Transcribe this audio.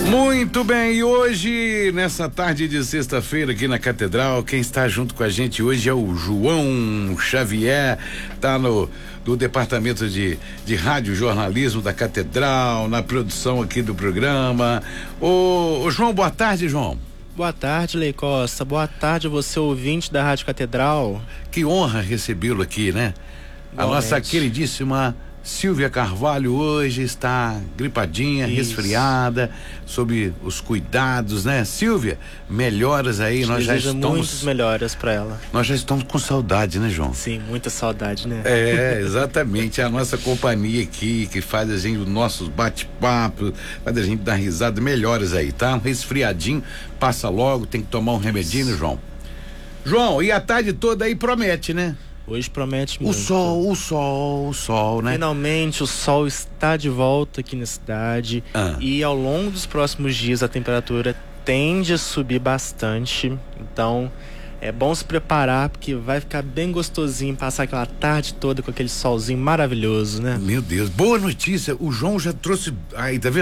Muito bem, e hoje, nessa tarde de sexta-feira aqui na Catedral, quem está junto com a gente hoje é o João Xavier, tá do departamento de rádio jornalismo da Catedral, na produção aqui do programa. Ô João, boa tarde, João. Boa tarde, Lei Costa. Boa tarde, você ouvinte da Rádio Catedral. Que honra recebê-lo aqui, né? A nossa queridíssima Silvia Carvalho hoje está gripadinha, resfriada, sob os cuidados, né? Silvia, melhoras aí, nós já estamos... muitas melhoras para ela. Nós já estamos com saudade, né, João? Sim, muita saudade, né? É, exatamente, a nossa companhia aqui, que faz a gente, os nossos bate-papos, faz a gente dar risada, melhoras aí, tá? Um resfriadinho, passa logo, tem que tomar um remedinho, né, João? João, e a tarde toda aí promete, né? Hoje promete muito. O sol, né? Finalmente o sol está de volta aqui na cidade e ao longo dos próximos dias a temperatura tende a subir bastante. Então é bom se preparar porque vai ficar bem gostosinho passar aquela tarde toda com aquele solzinho maravilhoso, né? Meu Deus, boa notícia, o João já trouxe, aí tá vendo?